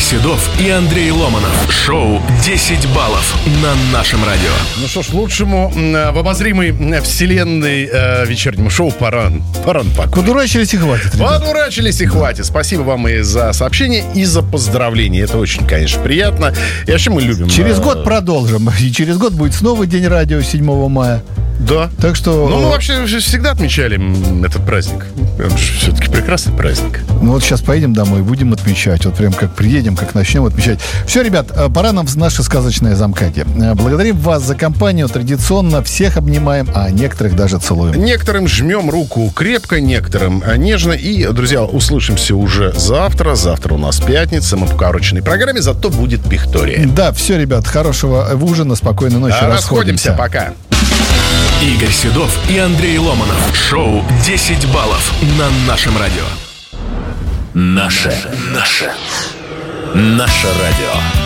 Седов и Андрей Ломанов. Шоу «10 баллов» на нашем радио. Ну что ж, лучшему в обозримой вселенной вечернему шоу пора покоя. Подурачились и хватит. Подурачились и хватит. Спасибо вам и за сообщения, и за поздравления. Это очень, конечно, приятно. И вообще мы любим. Через год продолжим. И через год будет снова День радио 7 мая. Да. Так что... Ну, мы вообще всегда отмечали этот праздник. Это же все-таки прекрасный праздник. Ну, вот сейчас поедем домой, будем отмечать. Вот прям как приедем, как начнем отмечать. Все, ребят, пора нам в наше сказочное замкадье. Благодарим вас за компанию. Традиционно всех обнимаем, а некоторых даже целуем. Некоторым жмем руку крепко, некоторым нежно. И, друзья, услышимся уже завтра. Завтра у нас пятница. Мы по укороченной программе, зато будет Виктория. Да, все, ребят, хорошего ужина, спокойной ночи. Расходимся. Пока. Игорь Седов и Андрей Ломанов. Шоу «10 баллов» на нашем радио. Наше радио.